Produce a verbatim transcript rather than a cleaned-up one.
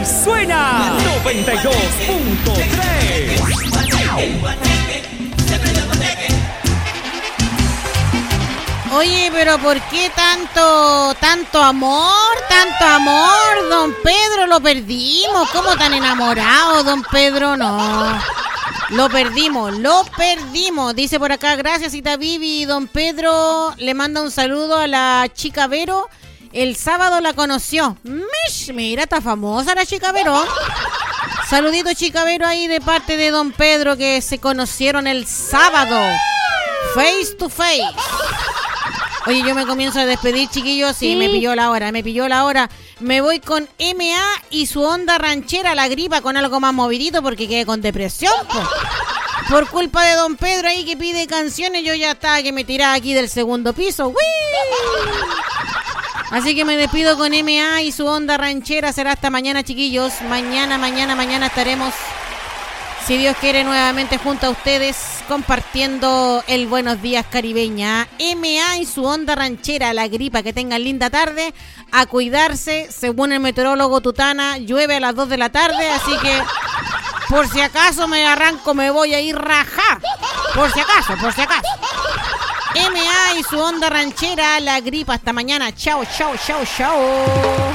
y suena noventa y dos punto tres. Oye, pero ¿por qué tanto, tanto amor, tanto amor? Don Pedro, lo perdimos. ¿Cómo tan enamorado, don Pedro? No, lo perdimos, lo perdimos. Dice por acá, gracias Ita Vivi. Don Pedro le manda un saludo a la chica Vero. El sábado la conoció. Mish, mira, está famosa la chica Vero. Saludito chica Vero ahí de parte de don Pedro, que se conocieron el sábado. Face to face. Oye, yo me comienzo a despedir, chiquillos. Sí, sí, me pilló la hora, me pilló la hora. Me voy con M A y su onda ranchera, La Gripa, con algo más movidito porque quedé con depresión, po. Por culpa de don Pedro ahí que pide canciones, yo ya estaba que me tiraba aquí del segundo piso. ¡Wii! Así que me despido con M A y su onda ranchera. Será hasta mañana, chiquillos. Mañana, mañana, mañana estaremos, si Dios quiere, nuevamente junto a ustedes compartiendo el Buenos Días Caribeña. M A y su onda ranchera, La Gripa. Que tengan linda tarde. A cuidarse. Según el meteorólogo Tutana, llueve a las dos de la tarde. Así que, por si acaso me arranco, me voy a ir rajá. Por si acaso, por si acaso. M A y su onda ranchera, La Gripa. Hasta mañana. Chao, chao, chao, chao.